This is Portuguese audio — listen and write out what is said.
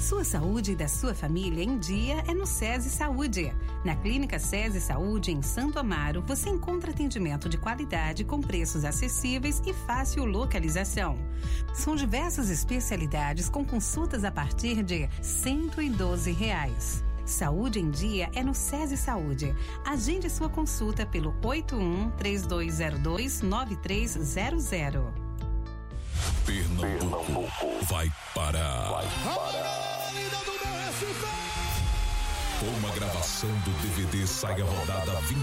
Sua saúde e da sua família em dia é no SESI Saúde. Na Clínica SESI Saúde, em Santo Amaro, você encontra atendimento de qualidade com preços acessíveis e fácil localização. São diversas especialidades com consultas a partir de R$ 112. Saúde em dia é no SESI Saúde. Agende sua consulta pelo 81-3202-9300. Pernambuco vai parar. Uma gravação do DVD Sai a Rodada 20